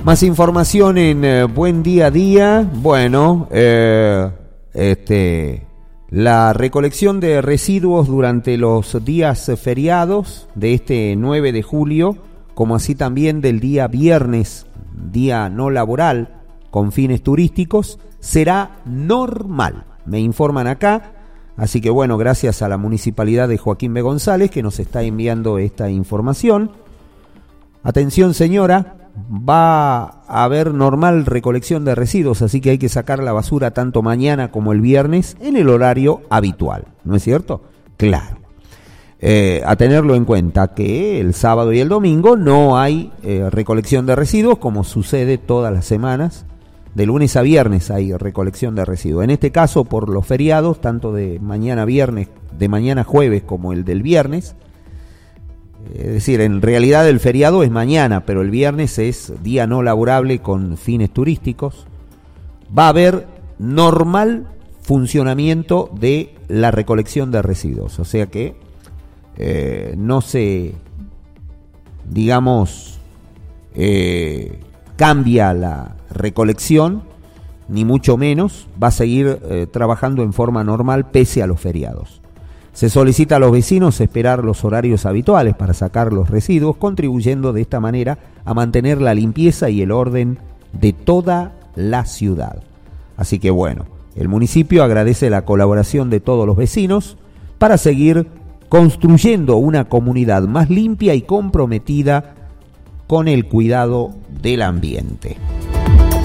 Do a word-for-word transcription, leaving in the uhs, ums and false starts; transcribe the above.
Más información en eh, Buen Día a Día. Bueno, eh, este, la recolección de residuos durante los días feriados de este nueve de julio, como así también del día viernes, día no laboral, con fines turísticos, será normal. Me informan acá. Así que bueno, gracias a la Municipalidad de Joaquín B. González que nos está enviando esta información. Atención señora, va a haber normal recolección de residuos, así que hay que sacar la basura tanto mañana como el viernes en el horario habitual, ¿no es cierto? Claro. Eh, a tenerlo en cuenta que el sábado y el domingo no hay eh, recolección de residuos como sucede todas las semanas. De lunes a viernes hay recolección de residuos. En este caso, por los feriados, tanto de mañana viernes, de mañana jueves como el del viernes. Es decir, en realidad el feriado es mañana, pero el viernes es día no laborable con fines turísticos. Va a haber normal funcionamiento de la recolección de residuos. O sea que eh, no se, digamos, eh, cambia la recolección, ni mucho menos, va a seguir eh, trabajando en forma normal pese a los feriados. Se solicita a los vecinos esperar los horarios habituales para sacar los residuos, contribuyendo de esta manera a mantener la limpieza y el orden de toda la ciudad. Así que bueno, el municipio agradece la colaboración de todos los vecinos para seguir construyendo una comunidad más limpia y comprometida con el cuidado del ambiente.